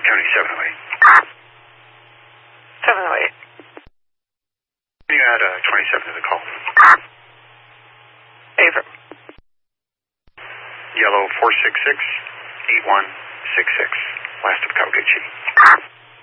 County 708. 708. You had 27 to the call. Ava. Yellow 466-8166. Last of Calgary.